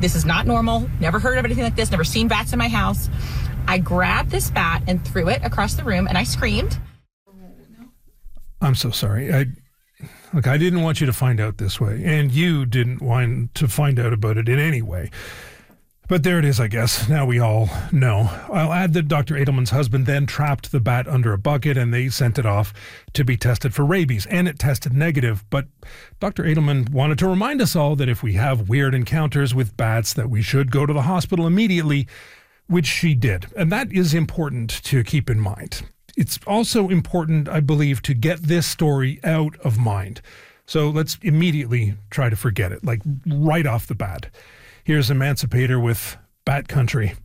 This is not normal. Never heard of anything like this. Never seen bats in my house. I grabbed this bat and threw it across the room, and I screamed. I'm so sorry. I didn't want you to find out this way, and you didn't want to find out about it in any way. But there it is, I guess. Now we all know. I'll add that Dr. Edelman's husband then trapped the bat under a bucket and they sent it off to be tested for rabies, and it tested negative. But Dr. Edelman wanted to remind us all that if we have weird encounters with bats, that we should go to the hospital immediately, which she did. And that is important to keep in mind. It's also important, I believe, to get this story out of mind. So let's immediately try to forget it, like right off the bat. Here's Emancipator with Bat Country.